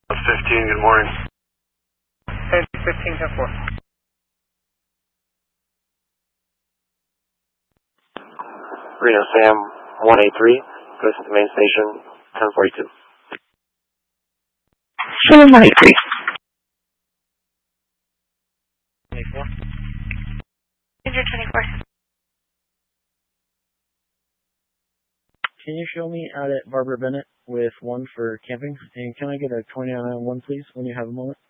15, good morning. 15, 10-4. Reno Sam 183, goes to the main station, 1042. Sam 183. 24. Ranger 24. Can you show me out at Barbara Bennett with 1 for camping? And can I get a 29 on 1, please, when you have a moment?